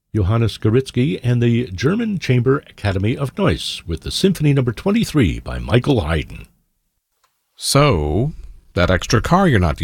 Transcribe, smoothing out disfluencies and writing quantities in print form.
Johannes Goritzky and the German Chamber Academy of Noise with the Symphony No. 23 by Michael Haydn. So, that extra car you're not